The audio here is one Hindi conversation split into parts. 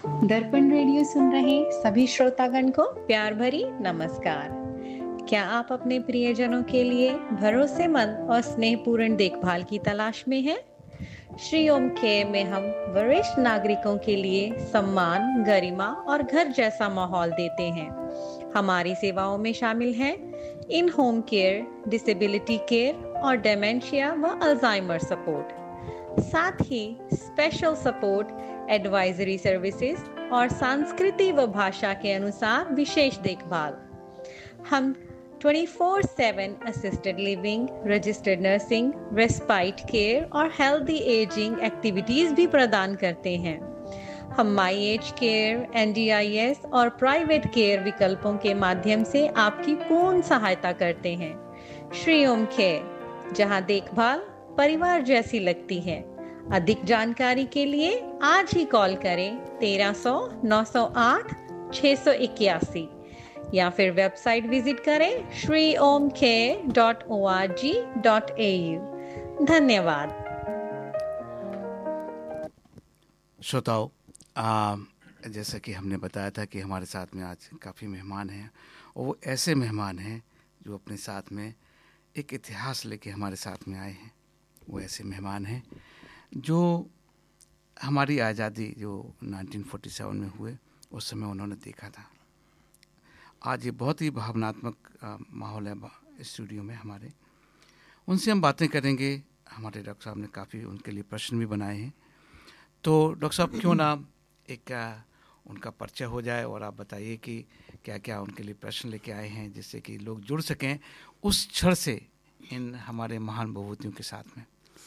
दर्पण रेडियो सुन रहे सभी श्रोतागण को प्यार भरी नमस्कार। क्या आप अपने प्रियजनों के लिए भरोसेमंद और स्नेहपूर्ण देखभाल की तलाश में हैं? श्री ओम केयर में हम वरिष्ठ नागरिकों के लिए सम्मान, गरिमा और घर जैसा माहौल देते हैं। हमारी सेवाओं में शामिल हैं इन होम केयर, डिसेबिलिटी केयर और डेमेंशिया व अल्जाइमर सपोर्ट, साथ ही स्पेशल सपोर्ट, एडवाइजरी सर्विसेज और संस्कृति व भाषा के अनुसार विशेष देखभाल। हम 24/7 assisted living, registered nursing, respite care और हेल्दी एजिंग एक्टिविटीज भी प्रदान करते हैं। हम माई एज केयर, NDIS और प्राइवेट केयर विकल्पों के माध्यम से आपकी पूर्ण सहायता करते हैं। श्री ओम केयर, जहां देखभाल परिवार जैसी लगती है। अधिक जानकारी के लिए आज ही कॉल करें 1300 908 681 या फिर वेबसाइट विजिट करें shriomcare.org.au। धन्यवाद। श्रोताओ, जैसा कि हमने बताया था कि हमारे साथ में आज काफ़ी मेहमान हैं, और वो ऐसे मेहमान हैं जो अपने साथ में एक इतिहास लेके हमारे साथ में आए हैं। वो ऐसे मेहमान हैं जो हमारी आज़ादी जो 1947 में हुए उस समय उन्होंने देखा था। आज ये बहुत ही भावनात्मक माहौल है स्टूडियो में हमारे। उनसे हम बातें करेंगे। हमारे डॉक्टर साहब ने काफ़ी उनके लिए प्रश्न भी बनाए हैं। तो डॉक्टर साहब, क्यों ना एक उनका परिचय हो जाए और आप बताइए कि क्या क्या उनके लिए प्रश्न लेके आए हैं, जिससे कि लोग जुड़ सकें उस क्षण से इन हमारे महान विभूतियों के साथ में।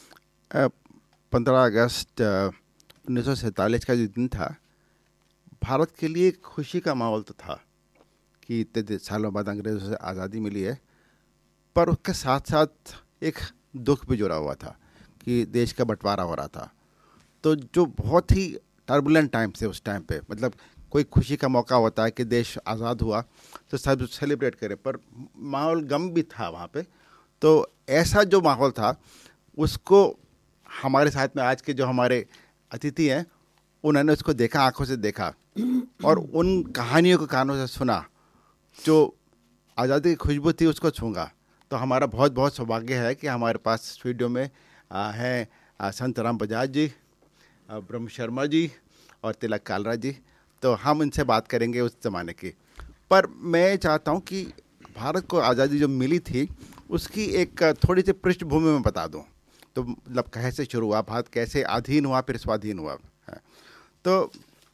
15 अगस्त 1947 का जो दिन था, भारत के लिए खुशी का माहौल तो था कि इतने सालों बाद अंग्रेज़ों से आज़ादी मिली है, पर उसके साथ साथ एक दुख भी जुड़ा हुआ था कि देश का बंटवारा हो रहा था। तो जो बहुत ही टर्बुलेंट टाइम थे उस टाइम पे, मतलब कोई खुशी का मौका होता है कि देश आज़ाद हुआ तो सब सेलिब्रेट करें, पर माहौल गम भी था वहाँ पे। तो ऐसा जो माहौल था उसको हमारे साथ में आज के जो हमारे अतिथि हैं उन्होंने उसको देखा, आंखों से देखा और उन कहानियों को कानों से सुना। जो आज़ादी की खुशबू थी उसको छूंगा। तो हमारा बहुत बहुत सौभाग्य है कि हमारे पास स्टूडियो में हैं संत राम बजाज जी, ब्रह्म शर्मा जी और तिलक कालरा जी। तो हम इनसे बात करेंगे उस ज़माने की। पर मैं चाहता हूं कि भारत को आज़ादी जो मिली थी उसकी एक थोड़ी सी पृष्ठभूमि में बता दूं। तो मतलब कैसे शुरू हुआ, भारत कैसे अधीन हुआ फिर स्वाधीन हुआ है। तो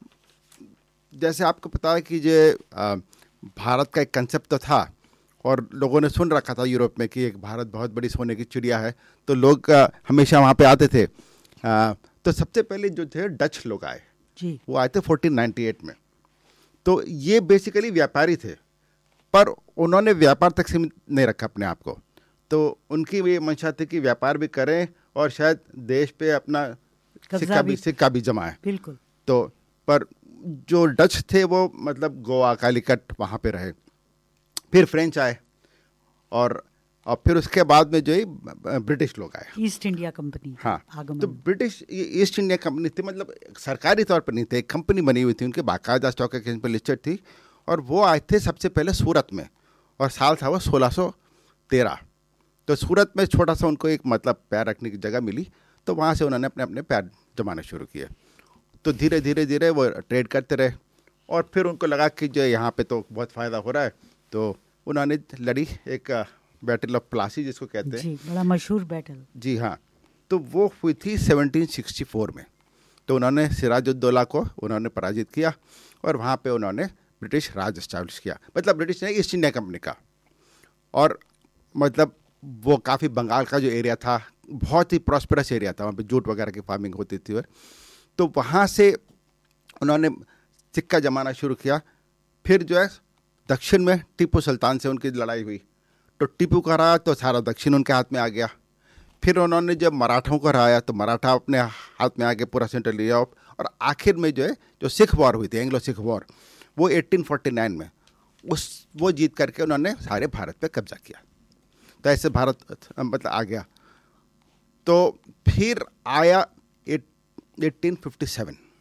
जैसे आपको पता है कि जो भारत का एक कंसेप्ट तो था और लोगों ने सुन रखा था यूरोप में कि एक भारत बहुत बड़ी सोने की चिड़िया है, तो लोग हमेशा वहाँ पे आते थे। तो सबसे पहले जो थे डच लोग आए जी, वो आए थे 1498 में। तो ये बेसिकली व्यापारी थे, पर उन्होंने व्यापार तक सीमित नहीं रखा अपने आप को। तो उनकी ये मंशा थी कि व्यापार भी करें और शायद देश पे अपना सिक्का भी जमाएं। बिल्कुल। तो पर जो डच थे वो मतलब गोवा, कालीकट वहाँ पे रहे। फिर फ्रेंच आए और फिर उसके बाद में जो है ब्रिटिश लोग आए, ईस्ट इंडिया कंपनी। हाँ, तो ब्रिटिश ईस्ट इंडिया कंपनी थी, मतलब सरकारी तौर पर नहीं थे, एक कंपनी बनी हुई थी उनके, बाकायदा स्टॉक एक्सचेंज पर लिस्टेड थी। और वो आए थे सबसे पहले सूरत में, और साल था वो 1613। तो सूरत में छोटा सा उनको एक मतलब पैर रखने की जगह मिली, तो वहाँ से उन्होंने अपने अपने पैर जमाने शुरू किए। तो धीरे धीरे धीरे वो ट्रेड करते रहे और फिर उनको लगा कि जो यहाँ पे तो बहुत फ़ायदा हो रहा है, तो उन्होंने लड़ी एक बैटल ऑफ प्लासी जिसको कहते हैं, बड़ा मशहूर बैटल। जी हाँ। तो वो हुई थी 1764 में। तो उन्होंने सिराजुद्दौला को उन्होंने पराजित किया और वहाँ पे उन्होंने ब्रिटिश राज एस्टैब्लिश किया, मतलब ब्रिटिश ने ईस्ट इंडिया कंपनी का। और मतलब वो काफ़ी बंगाल का जो एरिया था बहुत ही प्रॉस्परस एरिया था, वहाँ पे जूट वगैरह की फार्मिंग होती थी। तो वहाँ से उन्होंने सिक्का जमाना शुरू किया। फिर जो है दक्षिण में टीपू सुल्तान से उनकी लड़ाई हुई, तो टीपू को हराया तो सारा दक्षिण उनके हाथ में आ गया। फिर उन्होंने जब मराठों को हराया तो मराठा अपने हाथ में आ गए पूरा सेंट्रल एरिया। और आखिर में जो है जो सिख वॉर हुई थी, एंग्लो सिख वॉर, वो 1849 में वो जीत करके उन्होंने सारे भारत पे कब्जा किया। तो ऐसे भारत मतलब आ गया। तो फिर आया 1857,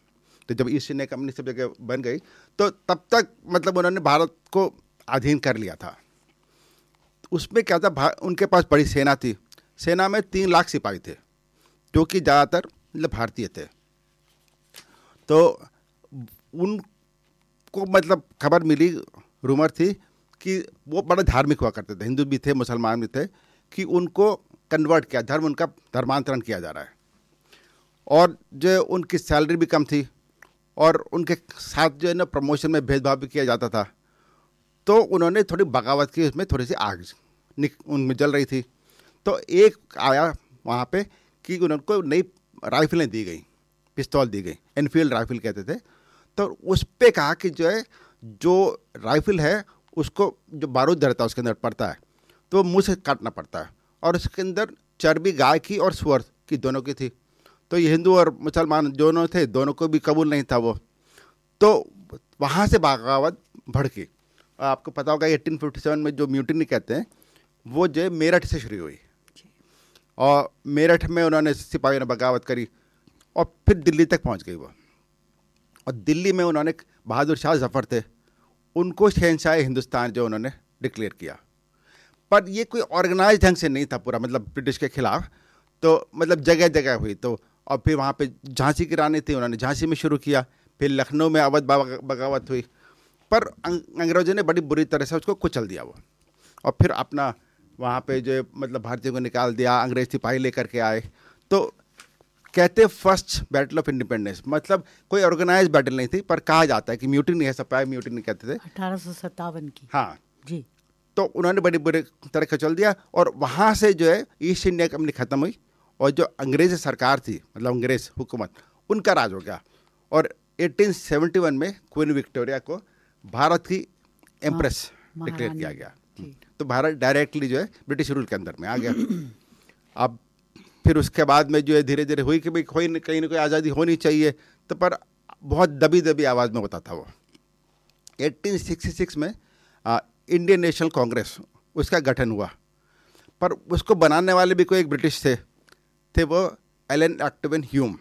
तो जब ईस्ट इंडिया कंपनी सब जगह बन गई तो तब तक मतलब उन्होंने भारत को अधीन कर लिया था। उसमें क्या था, उनके पास बड़ी सेना थी। सेना में 3 लाख सिपाही थे जो कि ज़्यादातर मतलब भारतीय थे। तो उनको मतलब खबर मिली, रूमर थी कि वो बड़े धार्मिक हुआ करते थे, हिंदू भी थे मुसलमान भी थे, कि उनको कन्वर्ट किया, उनका धर्मांतरण किया जा रहा है। और जो उनकी सैलरी भी कम थी और उनके साथ जो है ना प्रमोशन में भेदभाव भी किया जाता था। तो उन्होंने थोड़ी बगावत की, उसमें थोड़ी सी आग उनमें जल रही थी। तो एक आया वहाँ पे कि उनको नई राइफलें दी गई, पिस्तौल दी गई, एनफील्ड राइफल कहते थे। तो उस पर कहा कि जो है जो राइफल है उसको जो बारूद रहता है उसके अंदर पड़ता है तो मुंह से काटना पड़ता है, और उसके अंदर चर्बी गाय की और सुअर की दोनों की थी। तो ये हिंदू और मुसलमान दोनों थे, दोनों को भी कबूल नहीं था वो। तो वहाँ से बगावत भड़की। आपको पता होगा 1857 में जो म्यूटिनी कहते हैं वो जो मेरठ से शुरू हुई, और मेरठ में उन्होंने सिपाहियों ने बगावत करी और फिर दिल्ली तक पहुँच गई वो। और दिल्ली में उन्होंने बहादुर शाह जफ़र थे, उनको शहंशाह हिंदुस्तान जो उन्होंने डिक्लेयर किया। पर ये कोई ऑर्गेनाइज ढंग से नहीं था पूरा, मतलब ब्रिटिश के खिलाफ। तो मतलब जगह जगह हुई। तो और फिर वहाँ पे झांसी की रानी थी, उन्होंने झांसी में शुरू किया। फिर लखनऊ में अवध बगावत हुई, पर अंग्रेज़ों ने बड़ी बुरी तरह से उसको कुचल दिया वो। और फिर अपना वहाँ पे जो मतलब भारतीयों को निकाल दिया, अंग्रेज सिपाही लेकर के आए। तो कहते फर्स्ट बैटल ऑफ इंडिपेंडेंस, मतलब कोई ऑर्गेनाइज बैटल नहीं थी, पर कहा जाता है कि म्यूटिनी है, सपाही म्यूटिनी कहते थे 1857 की। हाँ जी। तो उन्होंने बड़ी बुरी तरह कुचल दिया, और वहाँ से जो है ईस्ट इंडिया कंपनी ख़त्म हुई, और जो अंग्रेज़ सरकार थी, मतलब अंग्रेज़ हुकूमत, उनका राज हो गया। और 1871 में क्वीन विक्टोरिया को भारत की एम्प्रेस डिक्लेयर किया गया। तो भारत डायरेक्टली जो है ब्रिटिश रूल के अंदर में आ गया। अब फिर उसके बाद में जो है धीरे धीरे हुई कि भाई कोई कहीं ना कोई आज़ादी होनी चाहिए, तो पर बहुत दबी दबी आवाज़ में होता था वो। 1866 में इंडियन नेशनल कांग्रेस उसका गठन हुआ, पर उसको बनाने वाले भी कोई एक ब्रिटिश थे वो एलन एक्टिवन ह्यूम।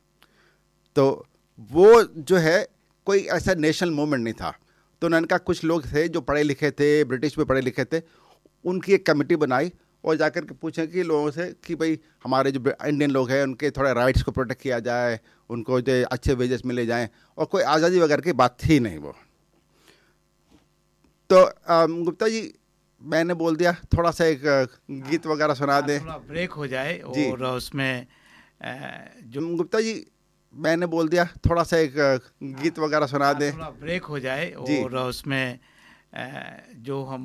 तो वो जो है कोई ऐसा नेशनल मूवमेंट नहीं था। तो उन्होंने कहा कुछ लोग थे जो पढ़े लिखे थे, ब्रिटिश में पढ़े लिखे थे, उनकी एक कमेटी बनाई और जाकर के पूछें कि लोगों से कि भाई हमारे जो इंडियन लोग हैं उनके थोड़े राइट्स को प्रोटेक्ट किया जाए, उनको जो अच्छे वेजेस मिले जाएं, और कोई आज़ादी वगैरह की बात थी नहीं वो। तो गुप्ता जी मैंने बोल दिया थोड़ा सा एक गीत वगैरह सुना दें, थोड़ा ब्रेक हो जाए। और उसमें जो गुप्ता जी मैंने बोल दिया थोड़ा सा एक गीत वगैरह सुना दें, थोड़ा ब्रेक हो जाए। और उसमें जो हम